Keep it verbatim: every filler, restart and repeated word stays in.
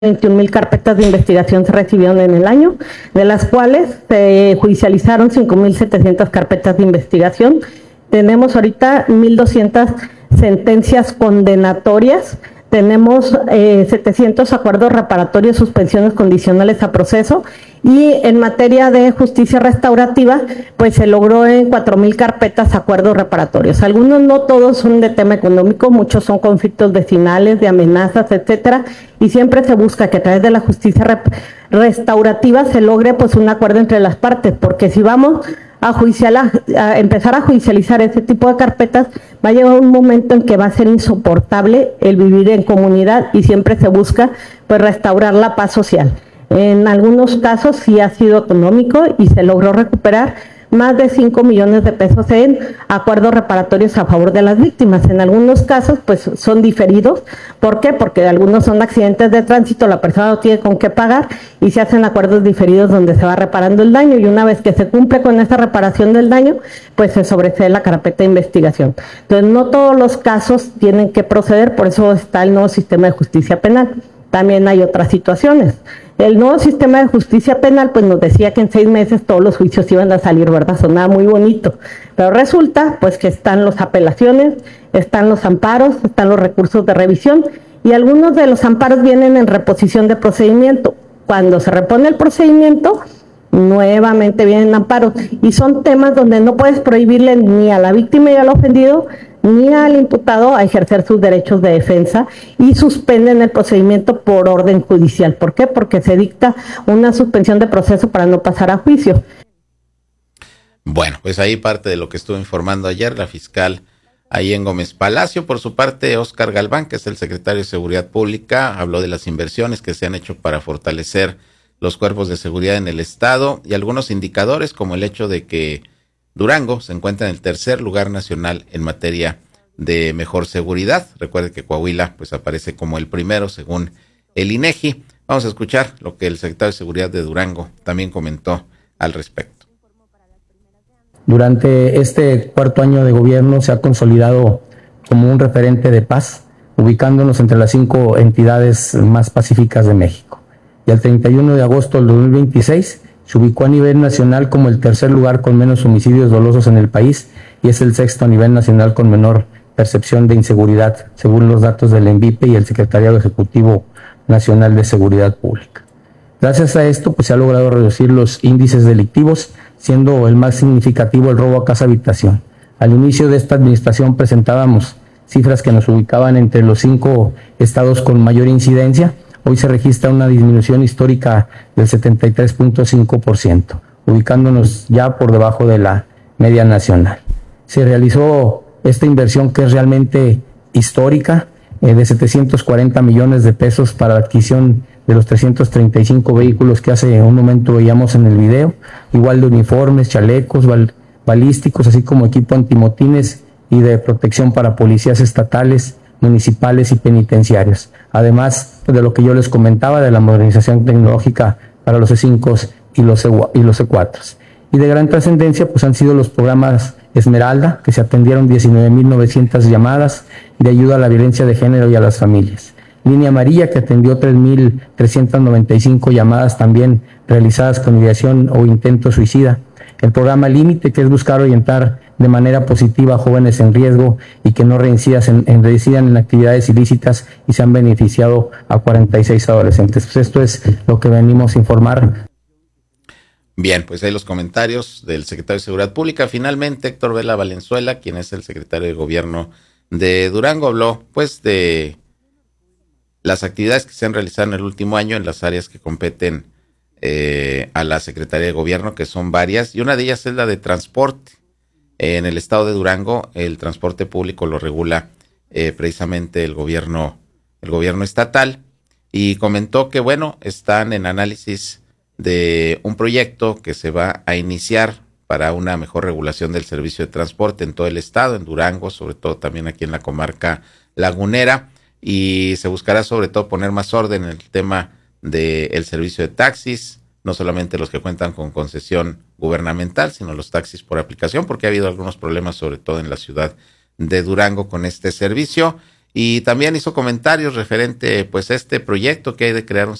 veintiún mil carpetas de investigación se recibieron en el año, de las cuales se judicializaron cinco mil setecientas carpetas de investigación. Tenemos ahorita mil doscientas sentencias condenatorias, tenemos eh, setecientos acuerdos reparatorios, suspensiones condicionales a proceso, y en materia de justicia restaurativa, pues se logró en cuatro mil carpetas acuerdos reparatorios. Algunos, no todos son de tema económico, muchos son conflictos vecinales, de amenazas, etcétera, y siempre se busca que a través de la justicia re restaurativa se logre pues un acuerdo entre las partes, porque si vamos a, a empezar a judicializar ese tipo de carpetas, va a llegar un momento en que va a ser insoportable el vivir en comunidad, y siempre se busca pues restaurar la paz social. En algunos casos sí ha sido económico y se logró recuperar más de cinco millones de pesos en acuerdos reparatorios a favor de las víctimas. En algunos casos pues son diferidos. ¿Por qué? Porque algunos son accidentes de tránsito, la persona no tiene con qué pagar y se hacen acuerdos diferidos donde se va reparando el daño, y una vez que se cumple con esa reparación del daño, pues se sobresee la carpeta de investigación. Entonces no todos los casos tienen que proceder, por eso está el nuevo sistema de justicia penal. También hay otras situaciones. El nuevo sistema de justicia penal pues nos decía que en seis meses todos los juicios iban a salir, ¿verdad? Sonaba muy bonito, pero resulta pues que están las apelaciones, están los amparos, están los recursos de revisión, y algunos de los amparos vienen en reposición de procedimiento. Cuando se repone el procedimiento, nuevamente vienen amparos, y son temas donde no puedes prohibirle ni a la víctima y al ofendido ni al imputado a ejercer sus derechos de defensa, y suspenden el procedimiento por orden judicial. ¿Por qué? Porque se dicta una suspensión de proceso para no pasar a juicio. Bueno, pues ahí parte de lo que estuvo informando ayer la fiscal ahí en Gómez Palacio. Por su parte, Óscar Galván, que es el secretario de Seguridad Pública, habló de las inversiones que se han hecho para fortalecer los cuerpos de seguridad en el estado y algunos indicadores, como el hecho de que Durango se encuentra en el tercer lugar nacional en materia de mejor seguridad. Recuerde que Coahuila pues aparece como el primero según el INEGI. Vamos a escuchar lo que el secretario de Seguridad de Durango también comentó al respecto. Durante este cuarto año de gobierno se ha consolidado como un referente de paz, ubicándonos entre las cinco entidades más pacíficas de México. Y al treinta y uno de agosto del dos mil veintiséis se ubicó a nivel nacional como el tercer lugar con menos homicidios dolosos en el país, y es el sexto a nivel nacional con menor percepción de inseguridad, según los datos del ENVIPE y el Secretariado Ejecutivo Nacional de Seguridad Pública. Gracias a esto pues se ha logrado reducir los índices delictivos, siendo el más significativo el robo a casa habitación. Al inicio de esta administración presentábamos cifras que nos ubicaban entre los cinco estados con mayor incidencia. Hoy se registra una disminución histórica del setenta y tres punto cinco por ciento, ubicándonos ya por debajo de la media nacional. Se realizó esta inversión, que es realmente histórica, eh, de setecientos cuarenta millones de pesos para la adquisición de los trescientos treinta y cinco vehículos que hace un momento veíamos en el video, igual de uniformes, chalecos, bal balísticos, así como equipo antimotines y de protección para policías estatales, municipales y penitenciarios. Además de lo que yo les comentaba de la modernización tecnológica para los C cinco y los C cuatro. Y de gran trascendencia pues han sido los programas Esmeralda, que se atendieron diecinueve mil novecientas llamadas de ayuda a la violencia de género y a las familias. Línea Amarilla, que atendió tres mil trescientas noventa y cinco llamadas también realizadas con ideación o intento suicida. El programa Límite, que es buscar orientar de manera positiva a jóvenes en riesgo y que no reincidan en, en, reincidan en actividades ilícitas, y se han beneficiado a cuarenta y seis adolescentes. Pues esto es lo que venimos a informar. Bien, pues ahí los comentarios del secretario de Seguridad Pública. Finalmente, Héctor Vela Valenzuela, quien es el secretario de Gobierno de Durango, habló pues de las actividades que se han realizado en el último año en las áreas que competen eh, a la Secretaría de Gobierno, que son varias, y una de ellas es la de transporte. En el estado de Durango, el transporte público lo regula eh, precisamente el gobierno, el gobierno estatal, y comentó que, bueno, están en análisis de un proyecto que se va a iniciar para una mejor regulación del servicio de transporte en todo el estado, en Durango, sobre todo también aquí en la comarca lagunera, y se buscará sobre todo poner más orden en el tema del servicio de taxis, no solamente los que cuentan con concesión gubernamental, sino los taxis por aplicación, porque ha habido algunos problemas, sobre todo en la ciudad de Durango, con este servicio. y también hizo comentarios referente pues a este proyecto que hay de crear un